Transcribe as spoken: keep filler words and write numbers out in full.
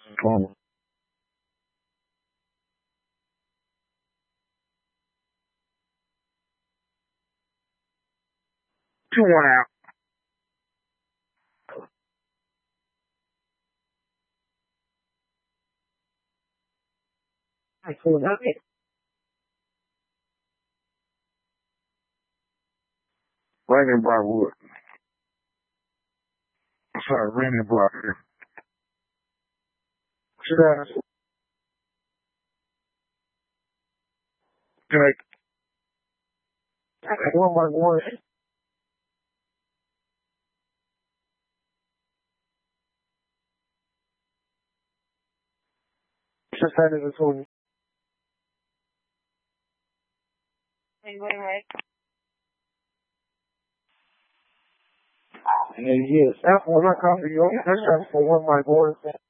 Um, two one out. I feel that it. Raining Broadwood. Sorry, raining Broadwood. Should I, like, one by one? Just had it this one. Wait, wait, wait. Yes, that's one I copy you. That's for one by one.